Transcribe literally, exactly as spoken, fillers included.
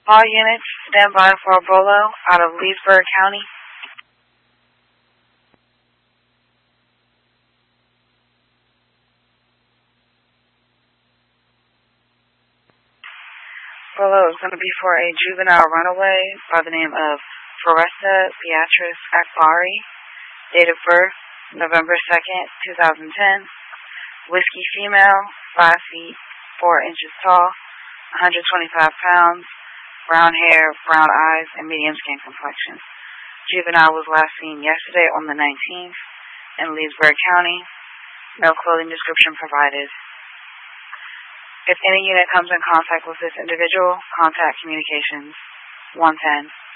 All units, stand by for a bolo out of Leesburg County. Bolo is going to be for a juvenile runaway by the name of Faresta Beatrice Akbari, date of birth November second, two thousand ten, whiskey female, five feet, four inches tall, one hundred twenty-five pounds, brown hair, brown eyes, and medium skin complexion. Juvenile was last seen yesterday on the nineteenth in Leesburg County. No clothing description provided. If any unit comes in contact with this individual, contact Communications one ten.